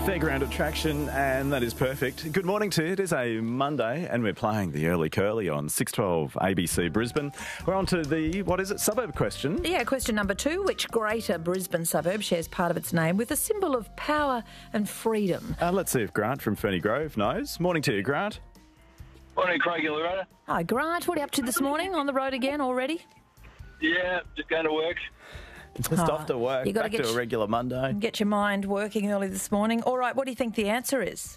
Fairground attraction, and that is perfect. Good morning to you. It is a Monday, and we're playing the Early Curly on 612 ABC Brisbane. We're on to the, suburb question. Yeah, question number 2. Which greater Brisbane suburb shares part of its name with a symbol of power and freedom? Let's see if Grant from Ferny Grove knows. Morning to you, Grant. Morning, Craig and Loretta. Hi, Grant. What are you up to this morning? On the road again already? Yeah, just going to work. Just off to work, you gotta back to a regular Monday. Get your mind working early this morning. All right, what do you think the answer is?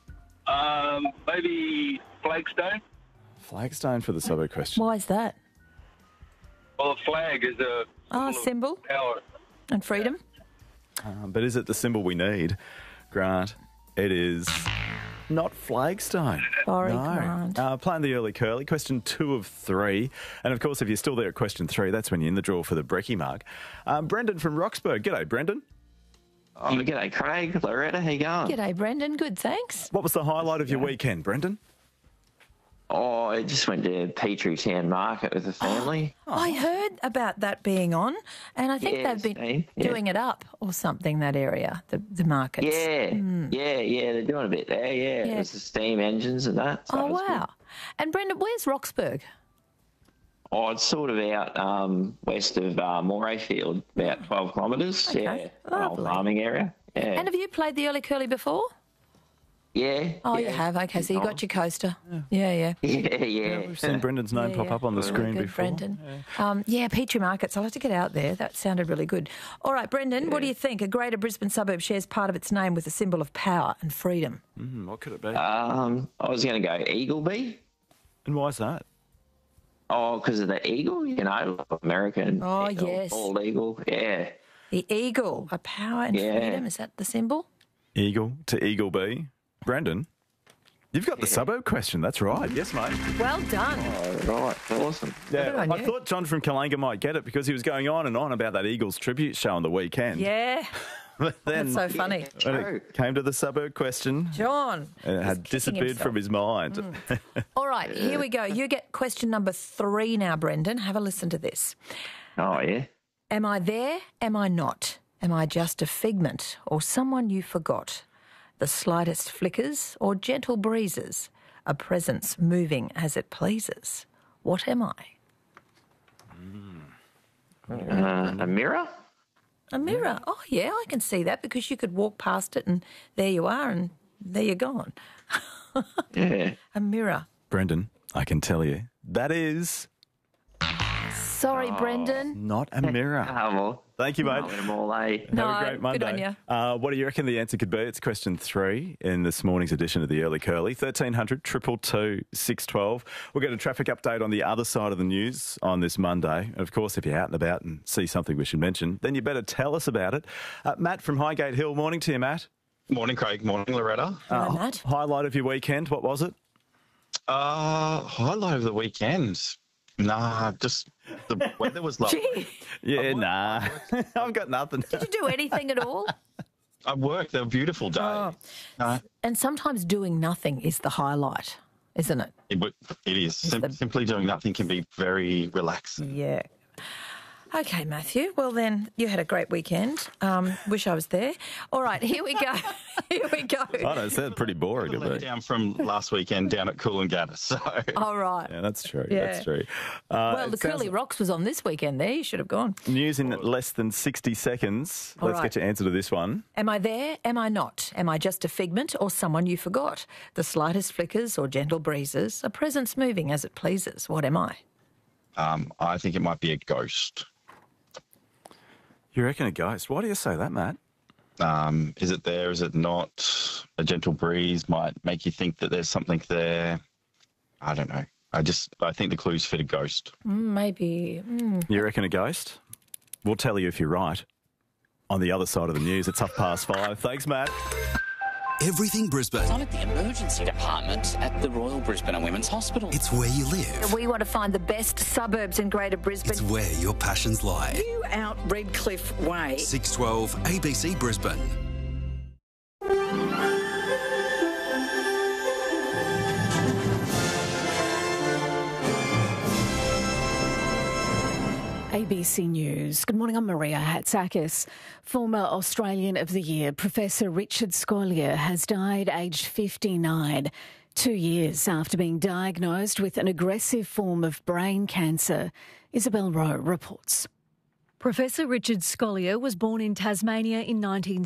Maybe Flagstone. Flagstone for the suburb question. Why is that? Well, a flag is a symbol of power. and freedom. But is it the symbol we need, Grant? It is not Flagstone. Sorry, No. Grant. Playing the Early Curly, question 2 of 3. And, of course, if you're still there at question 3, that's when you're in the draw for the Brekkie mug. Brendan from Roxburgh. G'day, Brendan. G'day, Craig. Loretta, how you going? G'day, Brendan. Good, thanks. What was the highlight of your weekend, Brendan? Oh, I just went to Petrie Town Market with the family. I heard about that being on, and I think Yeah, they've been Steve, yeah. doing it up or something, that area, the markets. Yeah, they're doing a bit there, yeah. Yeah. There's the steam engines and that. So Oh, it was wow. good. And, Brendan, where's Roxburgh? Oh, it's sort of out west of Morayfield, about 12 kilometres. Okay, Yeah, an old lovely. farming area. Yeah. And have you played the Early Curly before? Yeah. Oh, yeah. you have. Okay, so you got your coaster. Yeah. Yeah. We've seen Brendan's name pop up on the screen Good, before. Brendan. Petrie Markets. I'll have to get out there. That sounded really good. All right, Brendan, what do you think? A greater Brisbane suburb shares part of its name with a symbol of power and freedom. What could it be? I was going to go Eagleby. And why is that? Oh, because of the eagle, American. Oh, eagle, yes. Bald eagle, yeah. The eagle, a power and Yeah. freedom. Is that the symbol? Eagle to Eagleby. Brendan, you've got the suburb question. That's right. Yes, mate. Well done. Oh, right, awesome. Yeah, Good on I you. thought John from Kalanga might get it because he was going on and on about that Eagles tribute show on the weekend. Yeah, But then that's so funny. when True. it came to the suburb question, John. it had kicking disappeared himself. from his mind. All right, here we go. You get question number 3 now, Brendan. Have a listen to this. Oh, yeah. Am I there? Am I not? Am I just a figment or someone you forgot? The slightest flickers or gentle breezes, a presence moving as it pleases. What am I? A mirror? A mirror. Oh, yeah, I can see that because you could walk past it and there you are and there you're gone. Yeah. A mirror. Brendan, I can tell you, that is Sorry, Brendan. not a mirror. Well, Thank you, mate. win them all, eh? No, Have a great Monday. good on you. What do you reckon the answer could be? It's question 3 in this morning's edition of the Early Curly. 1300 222 612. We'll get a traffic update on the other side of the news on this Monday. And of course, if you're out and about and see something we should mention, then you better tell us about it. Matt from Highgate Hill. Morning to you, Matt. Morning, Craig. Morning, Loretta. Hello, Matt. Highlight of your weekend, what was it? Highlight of the weekend. Nah, just the weather was lovely. Gee, Yeah, nah. I've got nothing. did you do anything at all? I worked. They were beautiful days. Oh. No, And sometimes doing nothing is the highlight, isn't it? it is. Simply doing nothing can be very relaxing. Yeah. Okay, Matthew. Well, then, you had a great weekend. Wish I was there. All right, here we go. Here we go. I don't know, it sounded pretty boring to Let me. down from last weekend down at Coolangatta. So All right. Yeah, that's true. Yeah. That's true. Well, it the sounds Curly Rocks was on this weekend there. You should have gone. News in less than 60 seconds. All Let's right. get your answer to this one. Am I there? Am I not? Am I just a figment or someone you forgot? The slightest flickers or gentle breezes, a presence moving as it pleases. What am I? I think it might be a ghost. You reckon a ghost? Why do you say that, Matt? Is it there? Is it not? A gentle breeze might make you think that there's something there. I don't know. I think the clues fit a ghost. Maybe. You reckon a ghost? We'll tell you if you're right. On the other side of the news, it's 5:30. Thanks, Matt. Everything Brisbane. I'm at the emergency department at the Royal Brisbane and Women's Hospital. It's where you live. We want to find the best suburbs in Greater Brisbane. It's where your passions lie. You out Redcliffe Way. 612 ABC Brisbane. ABC News. Good morning, I'm Maria Hatzakis. Former Australian of the Year, Professor Richard Scolyer, has died aged 59, 2 years after being diagnosed with an aggressive form of brain cancer. Isabel Rowe reports. Professor Richard Scolyer was born in Tasmania in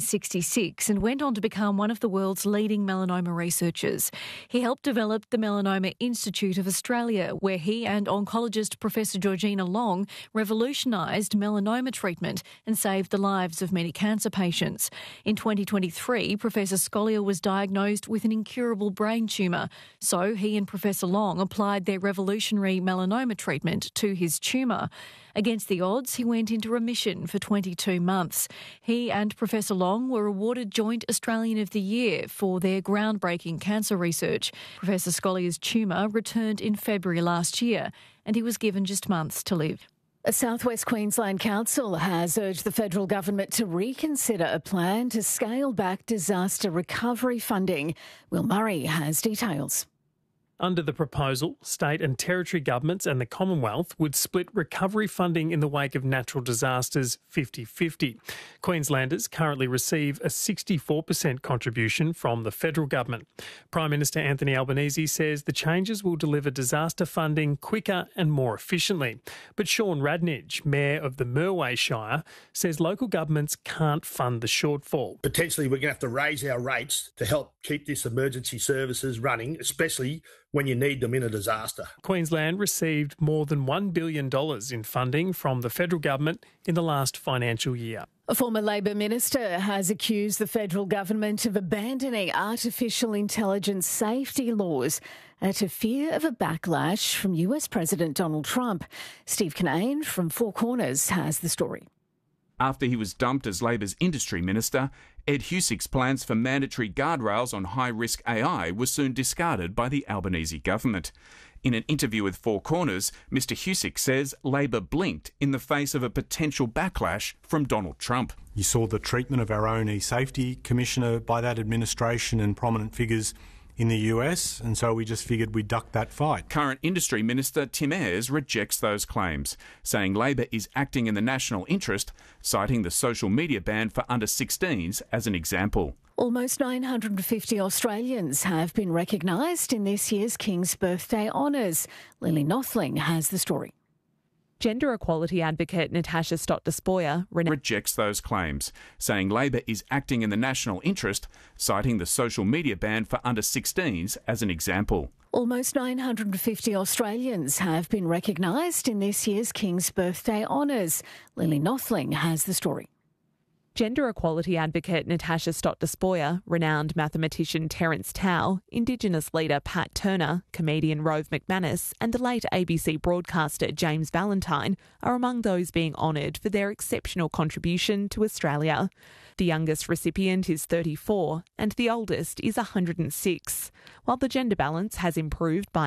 1966 and went on to become one of the world's leading melanoma researchers. He helped develop the Melanoma Institute of Australia, where he and oncologist Professor Georgina Long revolutionised melanoma treatment and saved the lives of many cancer patients. In 2023, Professor Scolyer was diagnosed with an incurable brain tumour, so he and Professor Long applied their revolutionary melanoma treatment to his tumour. Against the odds, he went into remission for 22 months. He and Professor Long were awarded Joint Australian of the Year for their groundbreaking cancer research. Professor Scolyer's tumour returned in February last year, and he was given just months to live. A South West Queensland Council has urged the federal government to reconsider a plan to scale back disaster recovery funding. Will Murray has details. Under the proposal, state and territory governments and the Commonwealth would split recovery funding in the wake of natural disasters 50-50. Queenslanders currently receive a 64% contribution from the federal government. Prime Minister Anthony Albanese says the changes will deliver disaster funding quicker and more efficiently. But Sean Radnage, Mayor of the Merway Shire, says local governments can't fund the shortfall. Potentially we're going to have to raise our rates to help keep this emergency services running, especially when you need them in a disaster. Queensland received more than $1 billion in funding from the federal government in the last financial year. A former Labor minister has accused the federal government of abandoning artificial intelligence safety laws out of fear of a backlash from US President Donald Trump. Steve Kinane from Four Corners has the story. After he was dumped as Labor's industry minister, Ed Husick's plans for mandatory guardrails on high-risk AI were soon discarded by the Albanese government. In an interview with Four Corners, Mr Husick says Labor blinked in the face of a potential backlash from Donald Trump. You saw the treatment of our own e-safety commissioner by that administration and prominent figures in the US, and so we just figured we'd duck that fight. Current Industry Minister Tim Ayres rejects those claims, saying Labor is acting in the national interest, citing the social media ban for under-16s as an example. Almost 950 Australians have been recognised in this year's King's Birthday Honours. Lily Nothling has the story. Gender equality advocate Natasha Stott-Despoja rejects those claims, saying Labor is acting in the national interest, citing the social media ban for under-16s as an example. Almost 950 Australians have been recognised in this year's King's Birthday Honours. Lily Nothling has the story. Gender equality advocate Natasha Stott-Despoja, renowned mathematician Terence Tao, Indigenous leader Pat Turner, comedian Rove McManus and the late ABC broadcaster James Valentine are among those being honoured for their exceptional contribution to Australia. The youngest recipient is 34 and the oldest is 106. While the gender balance has improved by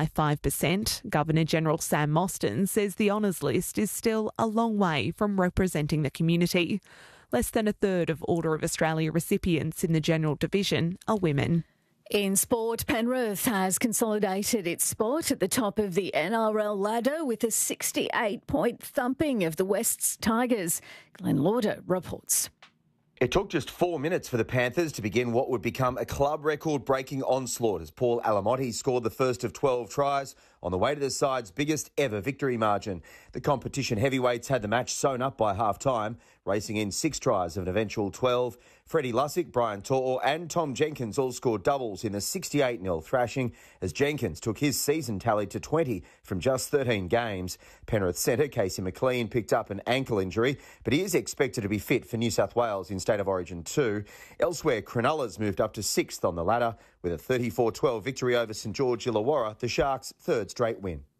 5%, Governor-General Sam Mostyn says the honours list is still a long way from representing the community. Less than a third of Order of Australia recipients in the General Division are women. In sport, Penrith has consolidated its spot at the top of the NRL ladder with a 68-point thumping of the West's Tigers. Glenn Lauder reports. It took just 4 minutes for the Panthers to begin what would become a club record-breaking onslaught as Paul Alamotti scored the first of 12 tries on the way to the side's biggest ever victory margin. The competition heavyweights had the match sewn up by half-time, racing in 6 tries of an eventual 12. Freddie Lussick, Brian To'o and Tom Jenkins all scored doubles in a 68-0 thrashing as Jenkins took his season tally to 20 from just 13 games. Penrith centre Casey McLean picked up an ankle injury, but he is expected to be fit for New South Wales in State of Origin 2. Elsewhere, Cronulla's moved up to 6th on the ladder with a 34-12 victory over St George Illawarra, the Sharks' third straight win.